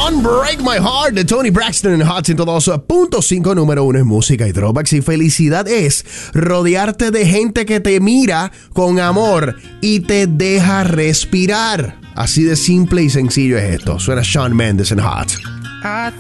Unbreak My Heart de Tony Braxton en Hot 102.5, número 1 en música y throwbacks. Y felicidad es rodearte de gente que te mira con amor y te deja respirar. Así de simple y sencillo es esto. Suena Shawn Mendes en Hot.